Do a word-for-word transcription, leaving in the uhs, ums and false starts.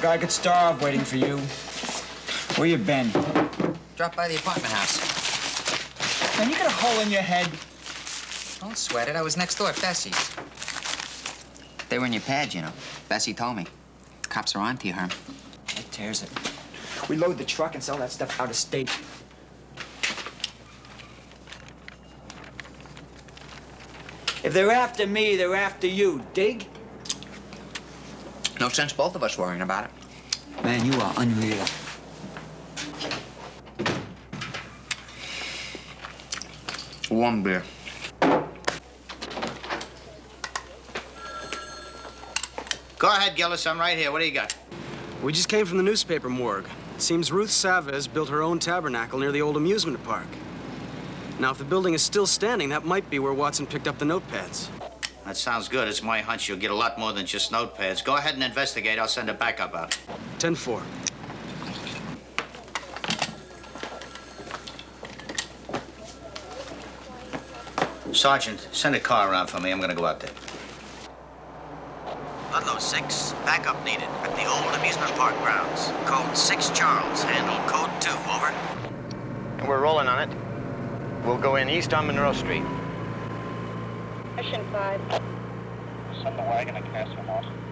guy could starve waiting for you. Where you been? Dropped by the apartment house. Man, you got a hole in your head. Don't sweat it. I was next door at Bessie's. They were in your pad, you know. Bessie told me. Cops are on to you, Herm. That tears it. We load the truck and sell that stuff out of state. If they're after me, they're after you. Dig? No sense both of us worrying about it. Man, you are unreal. One beer. Go ahead, Gillis. I'm right here. What do you got? We just came from the newspaper morgue. Seems Ruth Savez built her own tabernacle near the old amusement park. Now, if the building is still standing, that might be where Watson picked up the notepads. That sounds good. It's my hunch you'll get a lot more than just notepads. Go ahead and investigate. I'll send a backup out. ten four. Sergeant, send a car around for me. I'm gonna go out there. Ludlow six, backup needed at the old amusement park grounds. Code six Charles, handle code two, over. We're rolling on it. We'll go in east on Monroe Street. Mission five. Send the wagon to Castle Moss.